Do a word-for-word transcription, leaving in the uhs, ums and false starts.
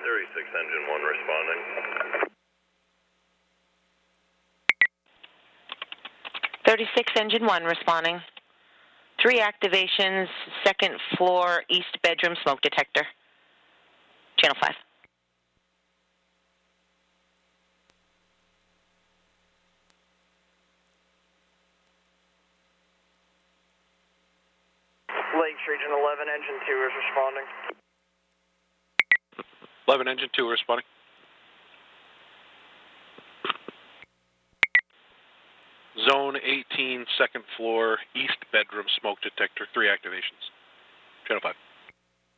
thirty-six engine one responding. thirty-six engine one responding. Three activations, second floor, east bedroom smoke detector. Channel five. Lakes Region eleven, engine two is responding. eleven engine two responding. Zone eighteen, second floor, east bedroom smoke detector, three activations. Channel five.